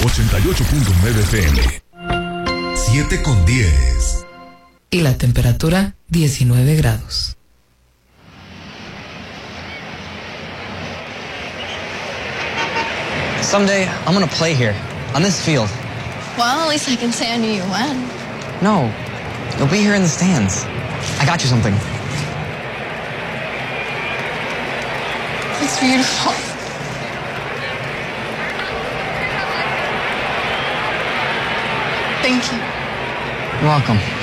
88.9 FM. 7:10. Y la temperatura 19 grados. Someday, I'm gonna play here, on this field. Well, at least I can say I knew you when. No, you'll be here in the stands. I got you something. It's beautiful. Thank you. You're welcome.